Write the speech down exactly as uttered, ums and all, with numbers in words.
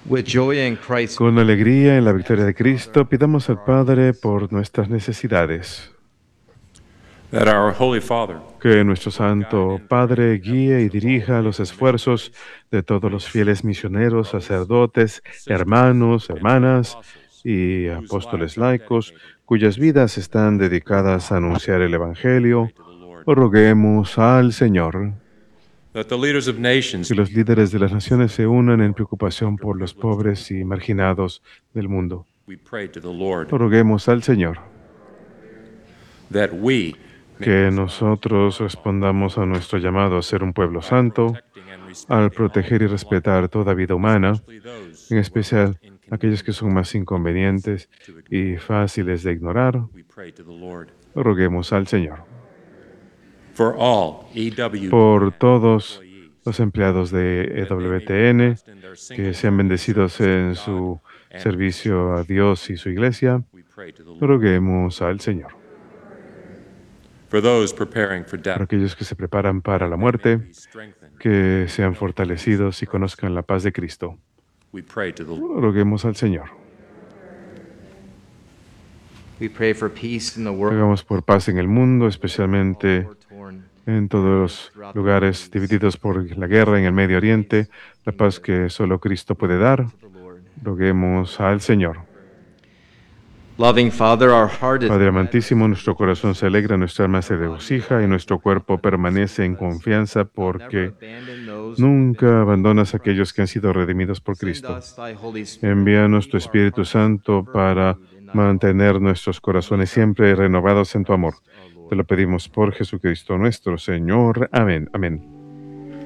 With joy in Christ, Con alegría en la victoria de Cristo, pidamos al Padre por nuestras necesidades. That our Holy Father Que nuestro Santo Padre guíe y dirija los esfuerzos de todos los fieles misioneros, sacerdotes, hermanos, hermanas y apóstoles laicos, cuyas vidas están dedicadas a anunciar el Evangelio. Roguemos al Señor. that the leaders of nations Que los líderes de las naciones se unan en preocupación por los pobres y marginados del mundo. we pray to the Lord Roguemos al Señor. that we Que nosotros respondamos a nuestro llamado a ser un pueblo santo, al proteger y respetar toda vida humana, en especial aquellos que son más inconvenientes y fáciles de ignorar. we pray to the Lord Roguemos al Señor. for all E W Por todos los empleados de E W T N, que sean bendecidos en su servicio a Dios y su iglesia, we pray to the Lord roguemos al Señor. for those preparing for Para death aquellos que se preparan para la muerte, be strengthened que sean fortalecidos y conozcan la paz de Cristo. we pray to the Lord Roguemos al Señor. we pray for peace in the world. Hagamos por paz en el mundo, especialmente War-torn. en todos los lugares divididos por la guerra en el Medio Oriente, la paz que solo Cristo puede dar. The Lord. Roguemos al Señor. Loving Father, our heart is Padre amantísimo, nuestro corazón se alegra, nuestra alma se regocija y nuestro cuerpo permanece en confianza porque abandon those nunca abandonas a aquellos que han sido redimidos por Cristo. Send us thy Holy Spirit. Envíanos tu Espíritu Santo para mantener nuestros corazones siempre renovados en tu amor. Te lo pedimos por Jesucristo nuestro Señor. Amén. Amén.